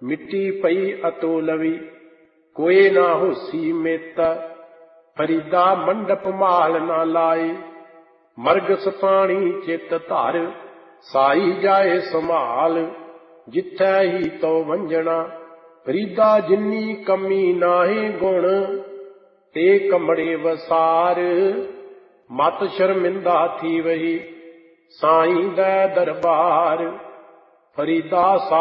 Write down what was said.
मिट्टी पई अतोलवी, कोई ना होसी मेता। फरीदा मंडप माल ना लाए, मरग सपाणी चित धर, साई जाए संभाल, जिथै ही तो वंजना। फरीदा जिन्नी कमी नाहे गुण, ते कमड़े वसार, मत शर्मिंदा थी वही, साईं दै दरबार। फरीदा